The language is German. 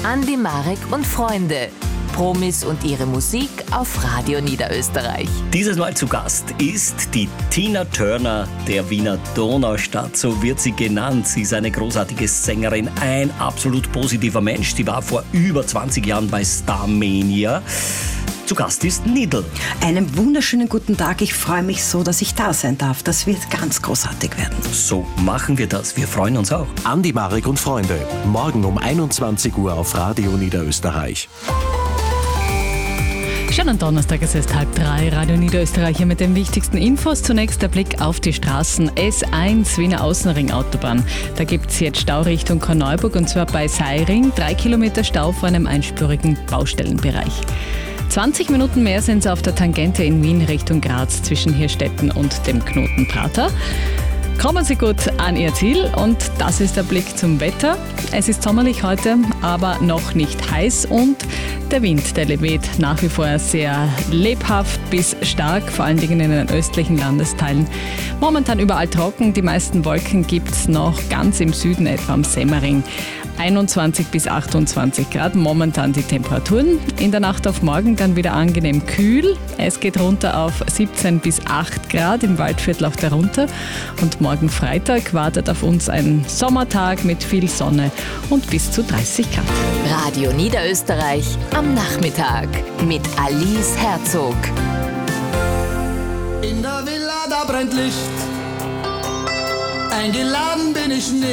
Andi, Marek und Freunde. Promis und ihre Musik auf Radio Niederösterreich. Dieses Mal zu Gast ist die Tina Turner der Wiener Donaustadt, so wird sie genannt. Sie ist eine großartige Sängerin, ein absolut positiver Mensch. Sie war vor über 20 Jahren bei Starmania. Zu Gast ist Nidl. Einen wunderschönen guten Tag. Ich freue mich so, dass ich da sein darf. Das wird ganz großartig werden. So machen wir das. Wir freuen uns auch. Andi, Marek und Freunde. Morgen um 21 Uhr auf Radio Niederösterreich. Schönen Donnerstag, es ist 2:30, Radio Niederösterreich hier mit den wichtigsten Infos. Zunächst der Blick auf die Straßen. S1 Wiener Außenring-Autobahn. Da gibt es jetzt Stau Richtung Korneuburg und zwar bei Seiring. 3 Kilometer Stau vor einem einspurigen Baustellenbereich. 20 Minuten mehr sind es auf der Tangente in Wien Richtung Graz zwischen Hirstetten und dem Knoten Prater. Kommen Sie gut an Ihr Ziel und das ist der Blick zum Wetter. Es ist sommerlich heute, aber noch nicht heiß und der Wind, der weht nach wie vor sehr lebhaft bis stark, vor allen Dingen in den östlichen Landesteilen. Momentan überall trocken, die meisten Wolken gibt es noch ganz im Süden, etwa am Semmering. 21 bis 28 Grad, momentan die Temperaturen. In der Nacht auf morgen dann wieder angenehm kühl. Es geht runter auf 17 bis 8 Grad, im Waldviertel auch darunter. Und morgen Freitag wartet auf uns ein Sommertag mit viel Sonne und bis zu 30 Grad. Radio Niederösterreich am Nachmittag mit Alice Herzog. In der Villa, da brennt Licht. Eingeladen bin ich nicht.